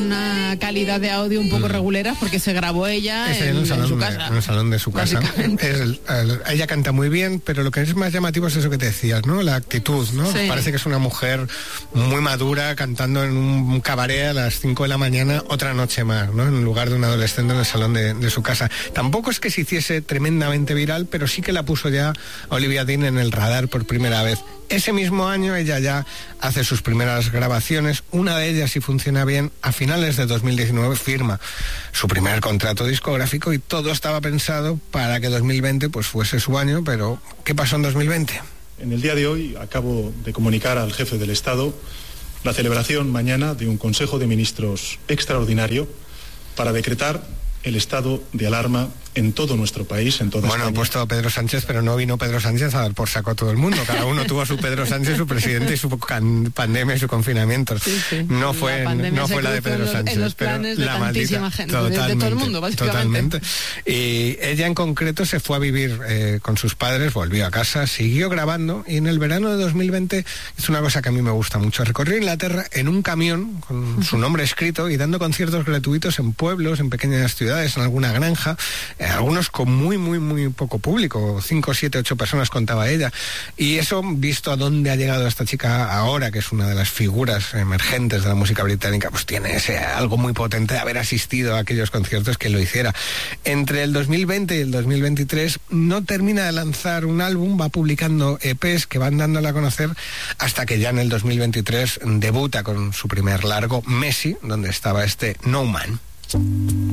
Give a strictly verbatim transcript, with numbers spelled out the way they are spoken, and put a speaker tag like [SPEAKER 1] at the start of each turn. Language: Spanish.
[SPEAKER 1] una calidad de audio un poco mm. regulera porque se grabó ella en,
[SPEAKER 2] en, un salón
[SPEAKER 1] en su
[SPEAKER 2] de,
[SPEAKER 1] casa.
[SPEAKER 2] En el salón de su casa. Es el, el, ella canta muy bien, pero lo que es más llamativo es eso que te decías, ¿no? La actitud, ¿no? Sí. Parece que es una mujer muy madura cantando en un cabaret a las cinco de la mañana otra noche más, ¿no? En lugar de un adolescente en el salón de, de su casa. Tampoco es que se hiciese tremendamente viral, pero sí que la puso ya Olivia Dean en el radar por primera vez. Ese mismo año ella ya hace sus primeras grabaciones, una de ellas, si funciona bien, a finales de dos mil diecinueve firma su primer contrato discográfico y todo estaba pensado para que dos mil veinte pues fuese su año, pero ¿qué pasó en dos mil veinte?
[SPEAKER 3] En el día de hoy acabo de comunicar al jefe del Estado la celebración mañana de un Consejo de Ministros extraordinario para decretar el estado de alarma en todo nuestro país, en toda
[SPEAKER 2] Bueno,
[SPEAKER 3] España.
[SPEAKER 2] ha puesto a Pedro Sánchez, pero no vino Pedro Sánchez a dar por saco a todo el mundo. Cada uno tuvo a su Pedro Sánchez, su presidente y su can- pandemia y su confinamiento.
[SPEAKER 1] Sí, sí.
[SPEAKER 2] No fue, no fue la de Pedro
[SPEAKER 1] en los,
[SPEAKER 2] Sánchez,
[SPEAKER 1] en los
[SPEAKER 2] pero
[SPEAKER 1] planes de
[SPEAKER 2] la
[SPEAKER 1] tantísima
[SPEAKER 2] maldita,
[SPEAKER 1] gente, de, de todo el mundo, básicamente.
[SPEAKER 2] Totalmente. Y ella en concreto se fue a vivir eh, con sus padres, volvió a casa, siguió grabando y en el verano de dos mil veinte es una cosa que a mí me gusta mucho. Recorrió Inglaterra en un camión con su nombre escrito y dando conciertos gratuitos en pueblos, en pequeñas ciudades, en alguna granja, eh, algunos con muy, muy, muy poco público, cinco, siete, ocho personas contaba ella. Y eso, visto a dónde ha llegado esta chica ahora, que es una de las figuras emergentes de la música británica, pues tiene ese algo muy potente de haber asistido a aquellos conciertos que lo hiciera. Entre el dos mil veinte y el dos mil veintitrés no termina de lanzar un álbum, va publicando E Pes que van dándole a conocer hasta que ya en el dos mil veintitrés debuta con su primer largo, Messi, donde estaba este No Man.